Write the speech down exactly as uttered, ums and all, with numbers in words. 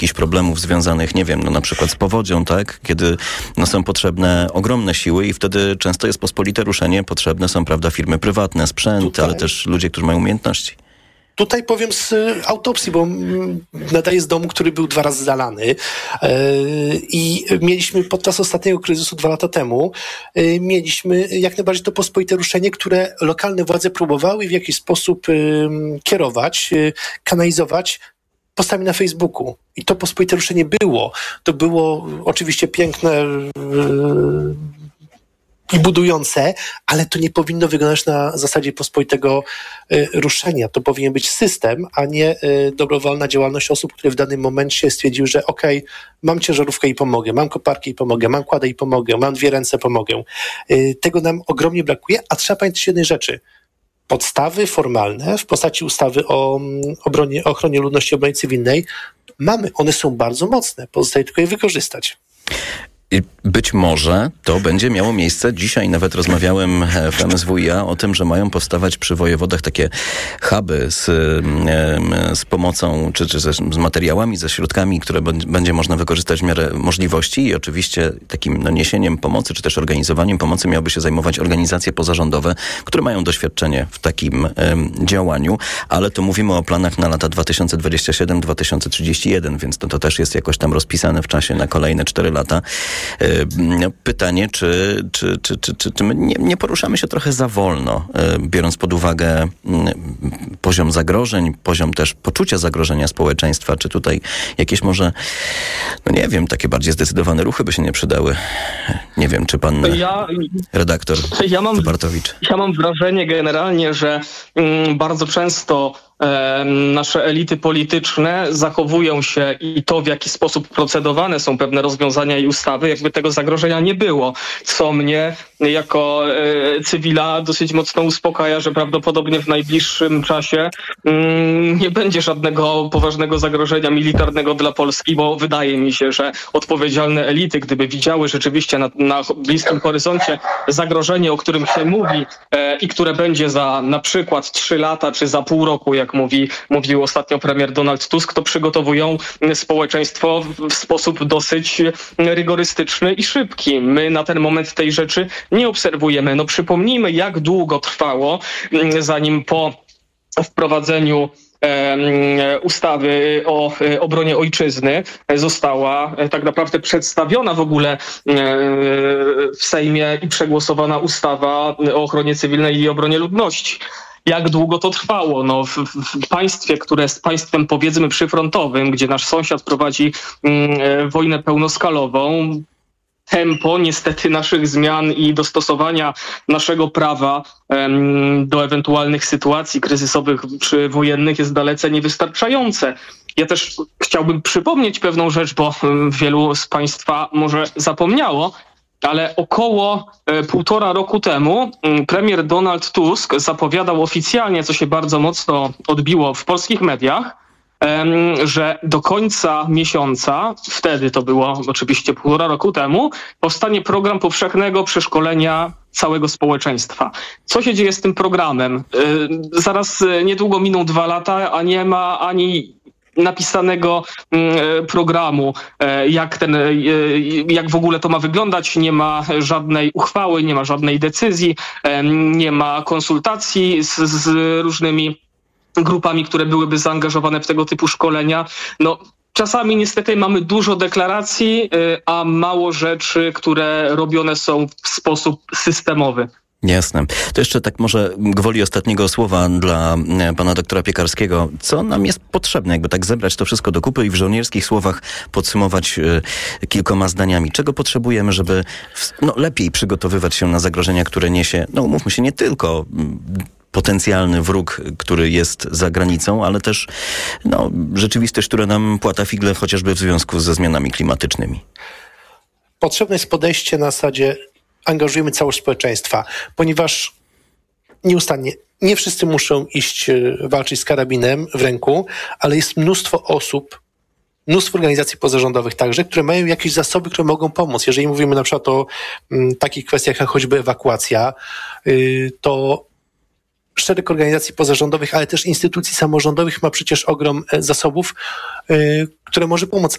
jakichś problemów związanych, nie wiem, no na przykład z powodzią, tak? Kiedy no, są potrzebne ogromne siły i wtedy często jest pospolite ruszenie, potrzebne są, prawda, firmy prywatne, sprzęt, Tutaj. ale też ludzie, którzy mają umiejętności. Tutaj powiem z autopsji, bo nadaję z domu, który był dwa razy zalany yy, i mieliśmy podczas ostatniego kryzysu dwa lata temu, yy, mieliśmy jak najbardziej to pospolite ruszenie, które lokalne władze próbowały w jakiś sposób yy, kierować, yy, kanalizować postami na Facebooku. I to pospolite ruszenie było. To było oczywiście piękne yy, i budujące, ale to nie powinno wyglądać na zasadzie pospolitego y, ruszenia. To powinien być system, a nie y, dobrowolna działalność osób, które w danym momencie stwierdziły, że okej, okay, mam ciężarówkę i pomogę, mam koparkę i pomogę, mam kładę i pomogę, mam dwie ręce, pomogę. Y, tego nam ogromnie brakuje, a trzeba pamiętać jednej rzeczy. Podstawy formalne w postaci ustawy o obronie, o ochronie ludności i obronie cywilnej mamy. One są bardzo mocne. Pozostaje tylko je wykorzystać. I być może to będzie miało miejsce. Dzisiaj nawet rozmawiałem w M S W i A o tym, że mają powstawać przy wojewodach takie huby z, z pomocą, czy, czy z materiałami, ze środkami, które b- będzie można wykorzystać w miarę możliwości i oczywiście takim no, niesieniem pomocy, czy też organizowaniem pomocy miałyby się zajmować organizacje pozarządowe, które mają doświadczenie w takim um, działaniu, ale to mówimy o planach na lata dwa tysiące dwudziesty siódmy do dwa tysiące trzydziestego pierwszego, więc to, to też jest jakoś tam rozpisane w czasie na kolejne cztery lata. Pytanie, czy, czy, czy, czy, czy, czy my nie, nie poruszamy się trochę za wolno, biorąc pod uwagę poziom zagrożeń, poziom też poczucia zagrożenia społeczeństwa, czy tutaj jakieś może, no nie wiem, takie bardziej zdecydowane ruchy by się nie przydały. Nie wiem, czy pan ja, redaktor ja mam, Bartowicz. Ja mam wrażenie generalnie, że mm, bardzo często nasze elity polityczne zachowują się i to, w jaki sposób procedowane są pewne rozwiązania i ustawy, jakby tego zagrożenia nie było. Co mnie jako e, cywila dosyć mocno uspokaja, że prawdopodobnie w najbliższym czasie mm, nie będzie żadnego poważnego zagrożenia militarnego dla Polski, bo wydaje mi się, że odpowiedzialne elity, gdyby widziały rzeczywiście na, na bliskim horyzoncie zagrożenie, o którym się mówi e, i które będzie za na przykład trzy lata czy za pół roku, jak mówi, mówił ostatnio premier Donald Tusk, to przygotowują społeczeństwo w sposób dosyć rygorystyczny i szybki. My na ten moment tej rzeczy nie obserwujemy. No przypomnijmy, jak długo trwało, zanim po wprowadzeniu ustawy o obronie ojczyzny została tak naprawdę przedstawiona w ogóle w Sejmie i przegłosowana ustawa o ochronie cywilnej i obronie ludności. Jak długo to trwało? No, w, w państwie, które jest państwem powiedzmy przyfrontowym, gdzie nasz sąsiad prowadzi mm, wojnę pełnoskalową, tempo niestety naszych zmian i dostosowania naszego prawa em, do ewentualnych sytuacji kryzysowych czy wojennych jest dalece niewystarczające. Ja też chciałbym przypomnieć pewną rzecz, bo wielu z państwa może zapomniało, ale około e, półtora roku temu m, premier Donald Tusk zapowiadał oficjalnie, co się bardzo mocno odbiło w polskich mediach, em, że do końca miesiąca, wtedy to było oczywiście półtora roku temu, powstanie program powszechnego przeszkolenia całego społeczeństwa. Co się dzieje z tym programem? E, zaraz e, niedługo miną dwa lata, a nie ma ani napisanego programu, jak ten, jak w ogóle to ma wyglądać, nie ma żadnej uchwały, nie ma żadnej decyzji, nie ma konsultacji z, z różnymi grupami, które byłyby zaangażowane w tego typu szkolenia. No, czasami niestety mamy dużo deklaracji, a mało rzeczy, które robione są w sposób systemowy. Jasne. To jeszcze tak może gwoli ostatniego słowa dla pana doktora Piekarskiego. Co nam jest potrzebne, jakby tak zebrać to wszystko do kupy i w żołnierskich słowach podsumować y, kilkoma zdaniami? Czego potrzebujemy, żeby w, no, lepiej przygotowywać się na zagrożenia, które niesie, no umówmy się, nie tylko potencjalny wróg, który jest za granicą, ale też no, rzeczywistość, która nam płata figle chociażby w związku ze zmianami klimatycznymi? Potrzebne jest podejście na zasadzie angażujemy całość społeczeństwa, ponieważ nieustannie nie wszyscy muszą iść walczyć z karabinem w ręku, ale jest mnóstwo osób, mnóstwo organizacji pozarządowych także, które mają jakieś zasoby, które mogą pomóc. Jeżeli mówimy na przykład o m, takich kwestiach jak choćby ewakuacja, y, to szereg organizacji pozarządowych, ale też instytucji samorządowych ma przecież ogrom zasobów, które może pomóc